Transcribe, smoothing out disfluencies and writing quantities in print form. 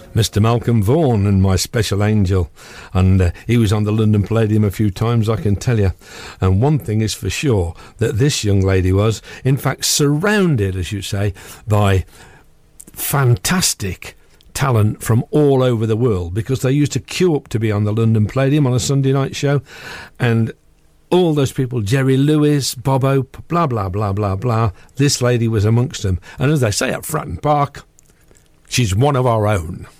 Mr. Malcolm Vaughan and My Special Angel, and he was on the London Palladium a few times, I can tell you. And one thing is for sure, that this young lady was, in fact, surrounded, as you say, by fantastic talent from all over the world, because they used to queue up to be on the London Palladium on a Sunday night show, and all those people, Jerry Lewis, Bob Hope, blah, blah, blah, blah, blah, this lady was amongst them. And as they say at Fratton Park, she's one of our own.